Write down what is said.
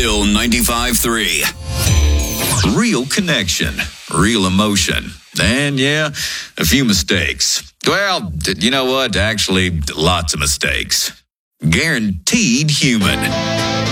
Real 95.3. Real connection, real emotion, and yeah, a few mistakes. Well, you know what? Actually, lots of mistakes. Guaranteed human.